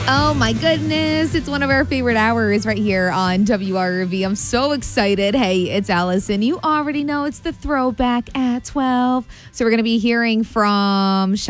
Oh my goodness. It's one of our favorite hours right here on WRV. I'm so excited. Hey, it's Allison. You already know it's the throwback at 12. So we're going to be hearing from